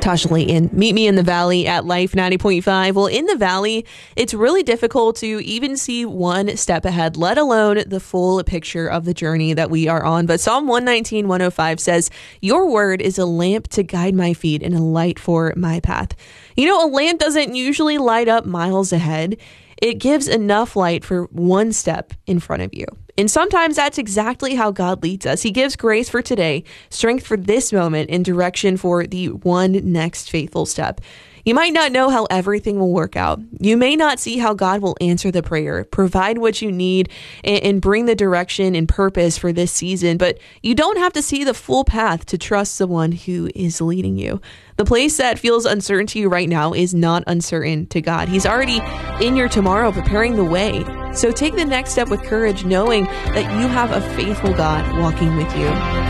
Tasha Layton, meet me in the Valley at Life 90.5. Well, in the Valley, it's really difficult to even see one step ahead, let alone the full picture of the journey that we are on. But Psalm 119:105 says, "Your word is a lamp to guide my feet and a light for my path." You know, a lamp doesn't usually light up miles ahead. It gives enough light for one step in front of you. And sometimes that's exactly how God leads us. He gives grace for today, strength for this moment, and direction for the one next faithful step. You might not know how everything will work out. You may not see how God will answer the prayer, provide what you need, and bring the direction and purpose for this season. But you don't have to see the full path to trust the one who is leading you. The place that feels uncertain to you right now is not uncertain to God. He's already in your tomorrow, preparing the way. So take the next step with courage, knowing that you have a faithful God walking with you.